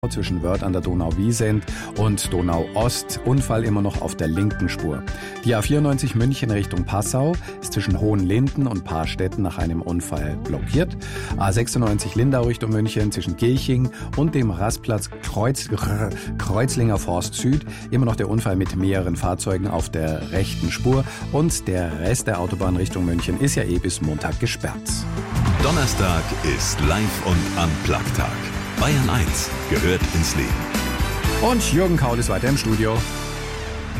zwischen Wörth an der Donau-Wiesent und Donau-Ost. Unfall immer noch auf der linken Spur. Die A94 München Richtung Passau ist zwischen Hohenlinden und Paarstetten nach einem Unfall blockiert. A96 Lindau Richtung München zwischen Gilching und dem Rastplatz Kreuzlinger Forst Süd. Immer noch der Unfall mit mehreren Fahrzeugen auf der rechten Spur. Und der Rest der Autobahn Richtung München ist ja bis Montag gesperrt. Donnerstag ist Live- und Unplugged-Tag. Bayern 1 gehört ins Leben. Und Jürgen Kaul ist weiter im Studio.